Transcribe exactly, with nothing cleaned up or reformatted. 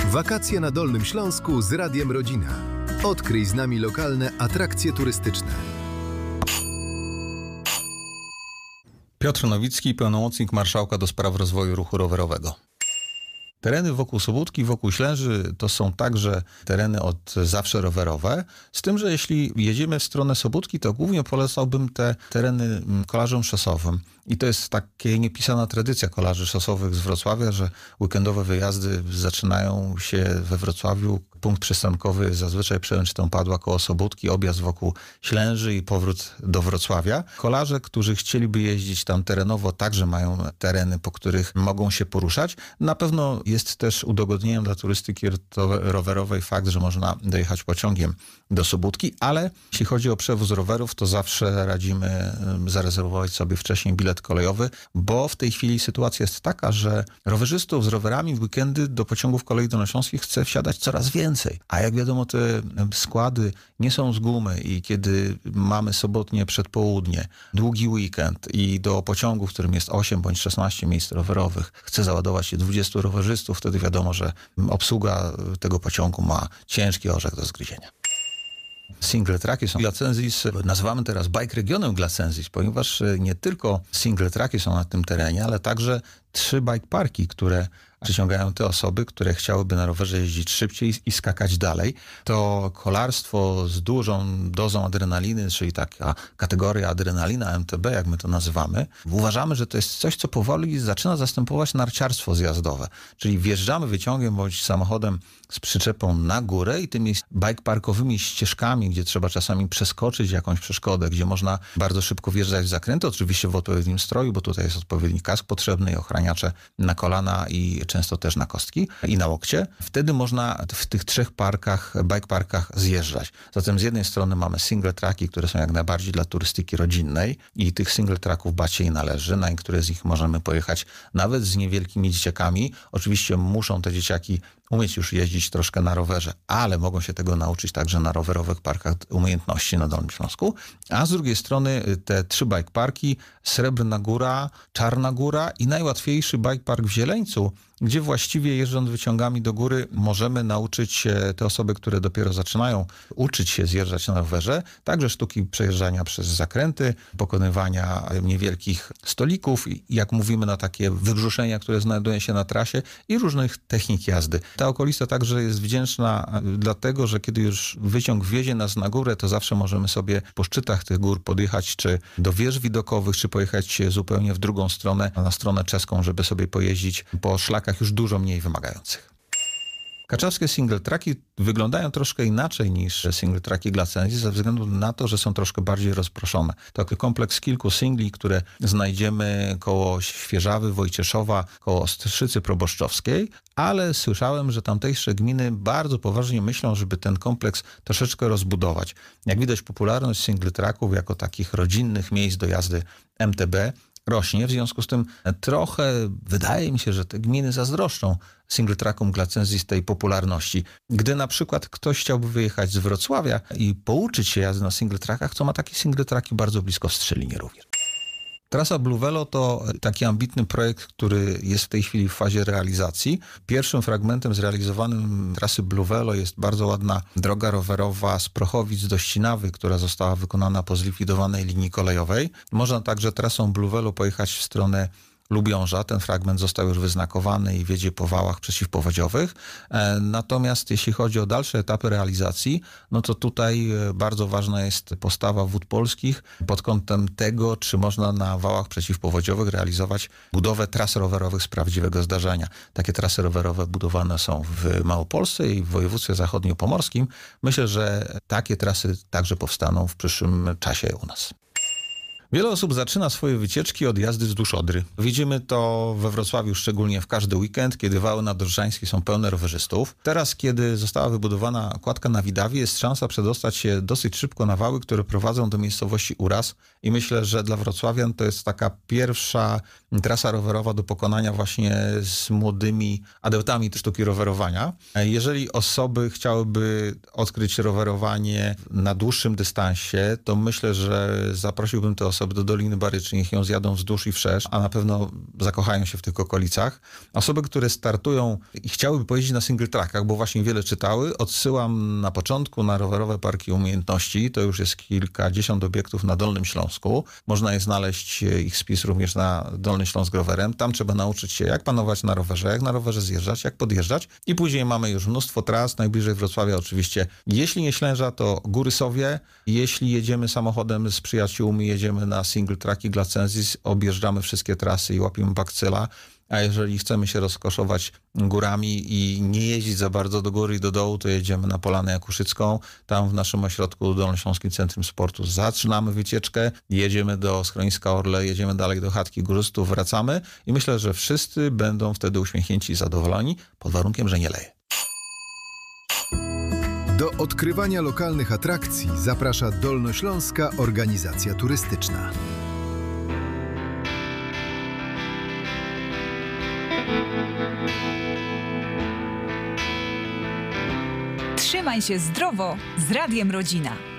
Wakacje na Dolnym Śląsku z Radiem Rodzina. Odkryj z nami lokalne atrakcje turystyczne. Piotr Nowicki, pełnomocnik marszałka do spraw rozwoju ruchu rowerowego. Tereny wokół Sobótki, wokół Ślęży to są także tereny od zawsze rowerowe, z tym, że jeśli jedziemy w stronę Sobótki, to głównie polecałbym te tereny kolarzom szosowym. I to jest taka niepisana tradycja kolarzy szosowych z Wrocławia, że weekendowe wyjazdy zaczynają się we Wrocławiu. Punkt przystankowy zazwyczaj Przełęczytą Padła koło Sobótki, objazd wokół Ślęży i powrót do Wrocławia. Kolarze, którzy chcieliby jeździć tam terenowo, także mają tereny, po których mogą się poruszać. Na pewno jest też udogodnieniem dla turystyki rowerowej fakt, że można dojechać pociągiem do Sobótki, ale jeśli chodzi o przewóz rowerów, to zawsze radzimy zarezerwować sobie wcześniej bilet kolejowy, bo w tej chwili sytuacja jest taka, że rowerzystów z rowerami w weekendy do pociągów kolei dolnośląskich chce wsiadać coraz więcej. A jak wiadomo, te składy nie są z gumy i kiedy mamy sobotnie przedpołudnie, długi weekend i do pociągu, w którym jest osiem bądź szesnaście miejsc rowerowych, chce załadować się dwudziestu rowerzystów, wtedy wiadomo, że obsługa tego pociągu ma ciężki orzech do zgryzienia. Single tracki są Glacensis, nazywamy teraz bike regionem Glacensis, ponieważ nie tylko single tracki są na tym terenie, ale także trzy bike parki, które przyciągają te osoby, które chciałyby na rowerze jeździć szybciej i skakać dalej. To kolarstwo z dużą dozą adrenaliny, czyli taka kategoria adrenalina M T B, jak my to nazywamy. Uważamy, że to jest coś, co powoli zaczyna zastępować narciarstwo zjazdowe. Czyli wjeżdżamy wyciągiem bądź samochodem z przyczepą na górę i tymi bike parkowymi ścieżkami, gdzie trzeba czasami przeskoczyć jakąś przeszkodę, gdzie można bardzo szybko wjeżdżać w zakręty, oczywiście w odpowiednim stroju, bo tutaj jest odpowiedni kask potrzebny i ochraniacze na kolana i często też na kostki i na łokcie. Wtedy można w tych trzech parkach, bike parkach zjeżdżać. Zatem z jednej strony mamy single tracki, które są jak najbardziej dla turystyki rodzinnej i tych single tracków bać się nie należy. Na niektóre z nich możemy pojechać nawet z niewielkimi dzieciakami. Oczywiście muszą te dzieciaki umieć już jeździć troszkę na rowerze, ale mogą się tego nauczyć także na rowerowych parkach umiejętności na Dolnym Śląsku. A z drugiej strony te trzy bike parki, Srebrna Góra, Czarna Góra i najłatwiejszy bike park w Zieleńcu, gdzie właściwie jeżdżąc wyciągami do góry możemy nauczyć się te osoby, które dopiero zaczynają uczyć się zjeżdżać na rowerze, także sztuki przejeżdżania przez zakręty, pokonywania niewielkich stolików, jak mówimy na takie wybrzuszenia, które znajdują się na trasie i różnych technik jazdy. Ta okolica także jest wdzięczna dlatego, że kiedy już wyciąg wiezie nas na górę, to zawsze możemy sobie po szczytach tych gór podjechać czy do wież widokowych, czy pojechać zupełnie w drugą stronę, na stronę czeską, żeby sobie pojeździć po szlakach już dużo mniej wymagających. Kaczawskie single tracki wyglądają troszkę inaczej niż single tracki Glacensis ze względu na to, że są troszkę bardziej rozproszone. To kompleks kilku singli, które znajdziemy koło Świeżawy, Wojcieszowa, koło Ostrzycy Proboszczowskiej, ale słyszałem, że tamtejsze gminy bardzo poważnie myślą, żeby ten kompleks troszeczkę rozbudować. Jak widać, popularność single tracków jako takich rodzinnych miejsc do jazdy M T B rośnie, w związku z tym trochę wydaje mi się, że te gminy zazdroszczą single trackom Glacensis tej popularności. Gdy na przykład ktoś chciałby wyjechać z Wrocławia i pouczyć się jazdy na single trackach, to ma takie single tracki bardzo blisko w Strzelinie również. Trasa Blue Velo to taki ambitny projekt, który jest w tej chwili w fazie realizacji. Pierwszym fragmentem zrealizowanym trasy Blue Velo jest bardzo ładna droga rowerowa z Prochowic do Ścinawy, która została wykonana po zlikwidowanej linii kolejowej. Można także trasą Blue Velo pojechać w stronę Lubiąża. Ten fragment został już wyznakowany i wiedzie po wałach przeciwpowodziowych. Natomiast jeśli chodzi o dalsze etapy realizacji, no to tutaj bardzo ważna jest postawa Wód Polskich pod kątem tego, czy można na wałach przeciwpowodziowych realizować budowę tras rowerowych z prawdziwego zdarzenia. Takie trasy rowerowe budowane są w Małopolsce i w województwie zachodniopomorskim. Myślę, że takie trasy także powstaną w przyszłym czasie u nas. Wiele osób zaczyna swoje wycieczki od jazdy wzdłuż Odry. Widzimy to we Wrocławiu szczególnie w każdy weekend, kiedy wały nadodrzańskie są pełne rowerzystów. Teraz, kiedy została wybudowana kładka na Widawie, jest szansa przedostać się dosyć szybko na wały, które prowadzą do miejscowości Uraz. I myślę, że dla wrocławian to jest taka pierwsza trasa rowerowa do pokonania właśnie z młodymi adeptami sztuki rowerowania. Jeżeli osoby chciałyby odkryć rowerowanie na dłuższym dystansie, to myślę, że zaprosiłbym te osoby osoby do Doliny Barycznej, niech ją zjadą wzdłuż i wszerz, a na pewno zakochają się w tych okolicach. Osoby, które startują i chciałyby pojeździć na single trackach, bo właśnie wiele czytały, odsyłam na początku na rowerowe parki umiejętności. To już jest kilkadziesiąt obiektów na Dolnym Śląsku. Można je znaleźć, ich spis również na Dolny Śląsk rowerem. Tam trzeba nauczyć się, jak panować na rowerze, jak na rowerze zjeżdżać, jak podjeżdżać. I później mamy już mnóstwo tras. Najbliżej Wrocławia oczywiście, jeśli nie Ślęża, to Góry Sowie. Jeśli jedziemy samochodem z przyjaciółmi, jedziemy na single tracki Glacensis, objeżdżamy wszystkie trasy i łapiemy bakcyla. A jeżeli chcemy się rozkoszować górami i nie jeździć za bardzo do góry i do dołu, to jedziemy na Polanę Jakuszycką. Tam w naszym ośrodku Dolnośląskim Centrum Sportu zaczynamy wycieczkę, jedziemy do schroniska Orle, jedziemy dalej do chatki górzystów, wracamy i myślę, że wszyscy będą wtedy uśmiechnięci i zadowoleni, pod warunkiem, że nie leje. Do odkrywania lokalnych atrakcji zaprasza Dolnośląska Organizacja Turystyczna. Trzymaj się zdrowo z Radiem Rodzina.